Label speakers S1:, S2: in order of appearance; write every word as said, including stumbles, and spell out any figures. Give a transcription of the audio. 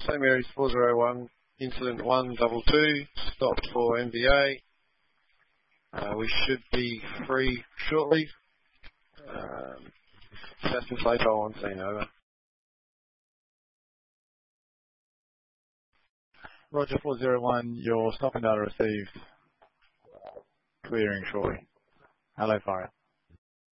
S1: Same Aries four zero one, incident one double two, stopped for N B A. Uh, we should be free shortly. Um, Justin Slater on scene, over.
S2: Roger four zero one, your stopping data received. Clearing shortly. Hello, fire.